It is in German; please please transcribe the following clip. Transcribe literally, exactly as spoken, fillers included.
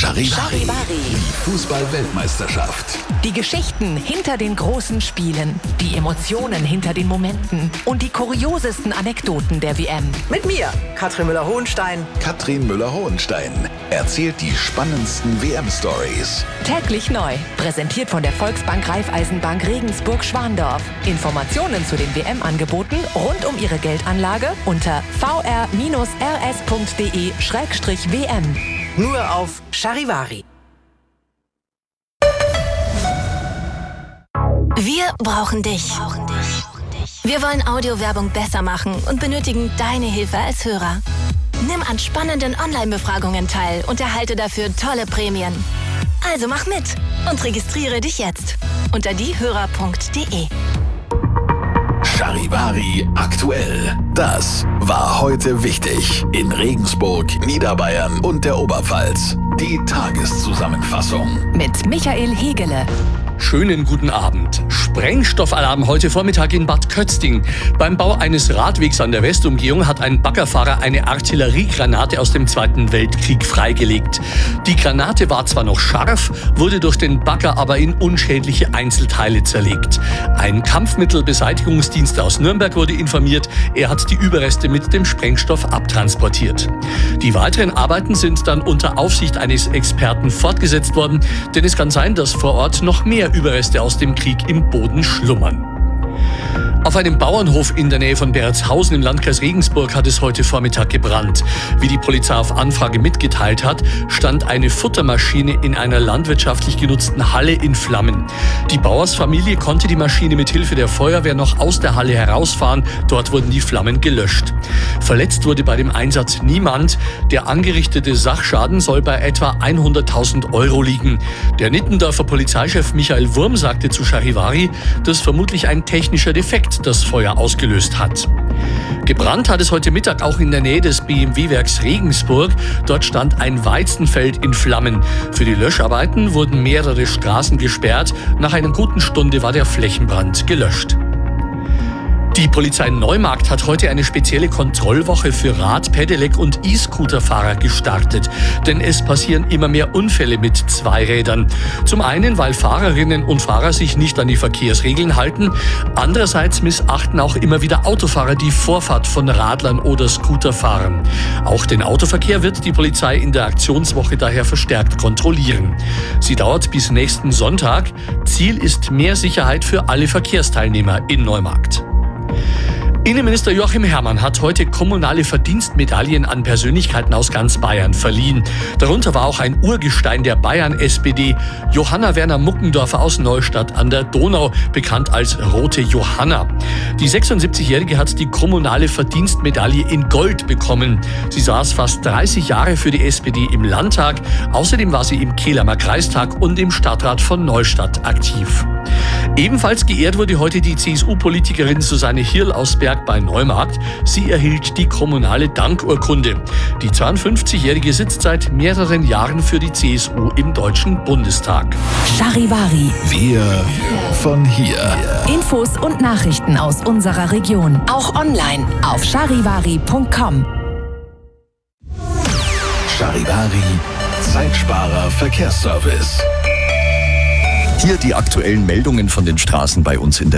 Charivari. Die Fußball-Weltmeisterschaft. Die Geschichten hinter den großen Spielen, die Emotionen hinter den Momenten und die kuriosesten Anekdoten der W M. Mit mir, Katrin Müller-Hohenstein. Katrin Müller-Hohenstein erzählt die spannendsten W M-Stories. Täglich neu, präsentiert von der Volksbank Raiffeisenbank Regensburg-Schwandorf. Informationen zu den W M-Angeboten rund um Ihre Geldanlage unter v r r s punkt d e schrägstrich w m. Nur auf Charivari. Wir brauchen dich. Wir wollen Audiowerbung besser machen und benötigen deine Hilfe als Hörer. Nimm an spannenden Online-Befragungen teil und erhalte dafür tolle Prämien. Also mach mit und registriere dich jetzt unter diehörer punkt d e. Charivari aktuell. Das war heute wichtig in Regensburg, Niederbayern und der Oberpfalz. Die Tageszusammenfassung Mit Michael Hegele. Schönen guten Abend. Sprengstoffalarm heute Vormittag in Bad Kötzting. Beim Bau eines Radwegs an der Westumgehung hat ein Baggerfahrer eine Artilleriegranate aus dem Zweiten Weltkrieg freigelegt. Die Granate war zwar noch scharf, wurde durch den Bagger aber in unschädliche Einzelteile zerlegt. Ein Kampfmittelbeseitigungsdienst aus Nürnberg wurde informiert. Er hat die Überreste mit dem Sprengstoff abtransportiert. Die weiteren Arbeiten sind dann unter Aufsicht eines Experten fortgesetzt worden, denn es kann sein, dass vor Ort noch mehr Überreste aus dem Krieg im Boden schlummern. Auf einem Bauernhof in der Nähe von Beretshausen im Landkreis Regensburg hat es heute Vormittag gebrannt. Wie die Polizei auf Anfrage mitgeteilt hat, stand eine Futtermaschine in einer landwirtschaftlich genutzten Halle in Flammen. Die Bauersfamilie konnte die Maschine mit Hilfe der Feuerwehr noch aus der Halle herausfahren. Dort wurden die Flammen gelöscht. Verletzt wurde bei dem Einsatz niemand. Der angerichtete Sachschaden soll bei etwa hunderttausend Euro liegen. Der Nittendorfer Polizeichef Michael Wurm sagte zu Charivari, dass vermutlich ein technischer Defekt das Feuer ausgelöst hat. Gebrannt hat es heute Mittag auch in der Nähe des B M W-Werks Regensburg. Dort stand ein Weizenfeld in Flammen. Für die Löscharbeiten wurden mehrere Straßen gesperrt. Nach einer guten Stunde war der Flächenbrand gelöscht. Die Polizei Neumarkt hat heute eine spezielle Kontrollwoche für Rad-, Pedelec- und E-Scooter-Fahrer gestartet. Denn es passieren immer mehr Unfälle mit Zweirädern. Zum einen, weil Fahrerinnen und Fahrer sich nicht an die Verkehrsregeln halten. Andererseits missachten auch immer wieder Autofahrer die Vorfahrt von Radlern oder Scooterfahrern. Auch den Autoverkehr wird die Polizei in der Aktionswoche daher verstärkt kontrollieren. Sie dauert bis nächsten Sonntag. Ziel ist mehr Sicherheit für alle Verkehrsteilnehmer in Neumarkt. Innenminister Joachim Herrmann hat heute kommunale Verdienstmedaillen an Persönlichkeiten aus ganz Bayern verliehen. Darunter war auch ein Urgestein der Bayern-S P D, Johanna Werner Muckendorfer aus Neustadt an der Donau, bekannt als Rote Johanna. Die sechsundsiebzigjährige hat die kommunale Verdienstmedaille in Gold bekommen. Sie saß fast dreißig Jahre für die S P D im Landtag. Außerdem war sie im Kehlemer Kreistag und im Stadtrat von Neustadt aktiv. Ebenfalls geehrt wurde heute die C S U-Politikerin Susanne Hirl aus Berg bei Neumarkt. Sie erhielt die kommunale Dankurkunde. Die zweiundfünfzigjährige sitzt seit mehreren Jahren für die C S U im Deutschen Bundestag. Charivari. Wir von hier. Infos und Nachrichten aus unserer Region. Auch online auf charivari punkt com. Charivari, Zeitsparer Verkehrsservice. Hier die aktuellen Meldungen von den Straßen bei uns in der